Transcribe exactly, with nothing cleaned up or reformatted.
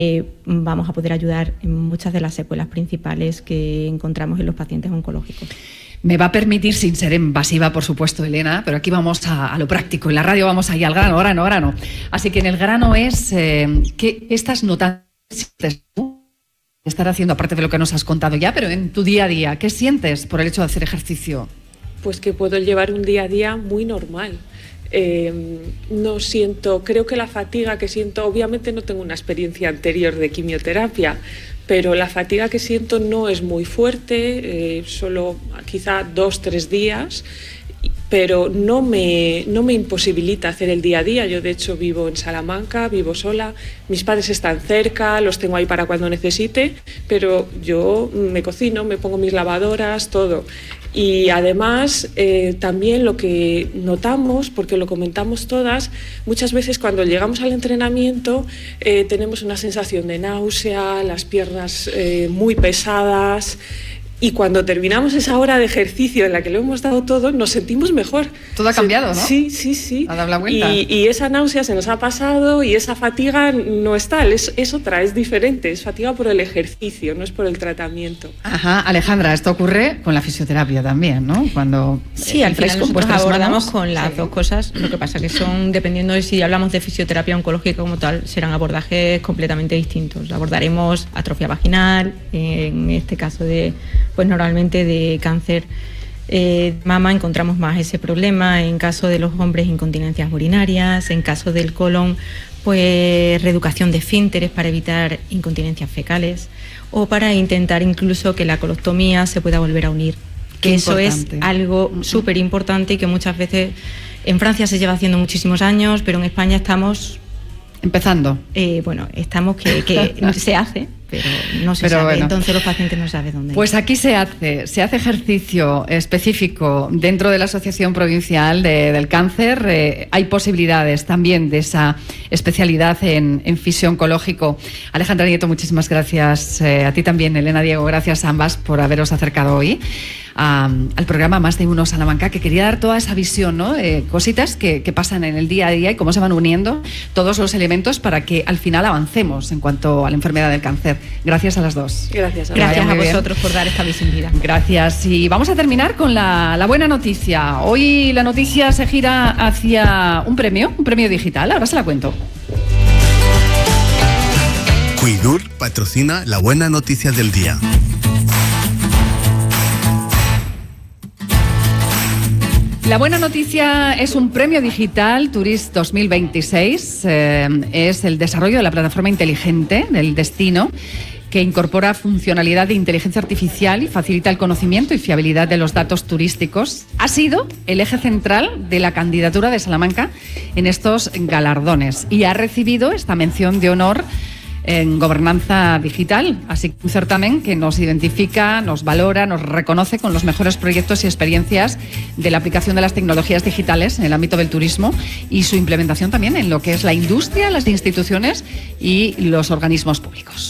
eh, vamos a poder ayudar en muchas de las secuelas principales que encontramos en los pacientes oncológicos. Me va a permitir, sin ser invasiva, por supuesto, Elena, pero aquí vamos a, a lo práctico. En la radio vamos ahí al grano, grano, grano. Así que en el grano es, eh, ¿qué estás notando? Estar haciendo, aparte de lo que nos has contado ya, pero en tu día a día, ¿qué sientes por el hecho de hacer ejercicio? Pues que puedo llevar un día a día muy normal. Eh, no siento, creo que la fatiga que siento, obviamente no tengo una experiencia anterior de quimioterapia, pero la fatiga que siento no es muy fuerte, eh, solo quizá dos, tres días, pero no me, no me imposibilita hacer el día a día. Yo de hecho vivo en Salamanca, vivo sola, mis padres están cerca, los tengo ahí para cuando necesite, pero yo me cocino, me pongo mis lavadoras, todo. Y además eh, también lo que notamos, porque lo comentamos todas, muchas veces cuando llegamos al entrenamiento eh, tenemos una sensación de náusea, las piernas eh, muy pesadas. Y cuando terminamos esa hora de ejercicio en la que lo hemos dado todo, nos sentimos mejor. Todo ha cambiado, ¿no? Sí, sí, sí. Ha dado la vuelta. Y, y esa náusea se nos ha pasado y esa fatiga no es tal, es, es otra, es diferente. Es fatiga por el ejercicio, no es por el tratamiento. Ajá, Alejandra, esto ocurre con la fisioterapia también, ¿no? Cuando sí, al final nosotros abordamos manos, con las sí. dos cosas. Lo que pasa que son, dependiendo de si hablamos de fisioterapia oncológica como tal, serán abordajes completamente distintos. Abordaremos atrofia vaginal, en este caso de... pues normalmente de cáncer eh, de mama encontramos más ese problema, en caso de los hombres incontinencias urinarias, en caso del colon pues reeducación de esfínteres para evitar incontinencias fecales o para intentar incluso que la colostomía se pueda volver a unir, que eso es algo súper importante y que muchas veces en Francia se lleva haciendo muchísimos años, pero en España estamos... Empezando. Eh, bueno, estamos que, que se hace, pero no se pero sabe, bueno. Entonces los pacientes no saben dónde. Pues aquí se hace, se hace ejercicio específico dentro de la Asociación Provincial de, del Cáncer. Eh, hay posibilidades también de esa especialidad en, en fisio-oncológico. Alejandra Nieto, muchísimas gracias. Eh, a ti también, Elena Diego, gracias a ambas por haberos acercado hoy a, al programa Más de Uno Salamanca, que quería dar toda esa visión, ¿no? Eh, cositas que, que pasan en el día a día y cómo se van uniendo todos los elementos para que al final avancemos en cuanto a la enfermedad del cáncer. Gracias a las dos. Gracias a, Gracias a vosotros por dar esta visibilidad. Gracias. Y vamos a terminar con la, la buena noticia. Hoy la noticia se gira hacia un premio, un premio digital. Ahora se la cuento. Cuidur patrocina la buena noticia del día. La buena noticia es un premio digital Tourist dos mil veintiséis. Eh, es el desarrollo de la plataforma inteligente del destino que incorpora funcionalidad de inteligencia artificial y facilita el conocimiento y fiabilidad de los datos turísticos. Ha sido el eje central de la candidatura de Salamanca en estos galardones y ha recibido esta mención de honor en gobernanza digital, así que un certamen que nos identifica, nos valora, nos reconoce con los mejores proyectos y experiencias de la aplicación de las tecnologías digitales en el ámbito del turismo y su implementación también en lo que es la industria, las instituciones y los organismos públicos.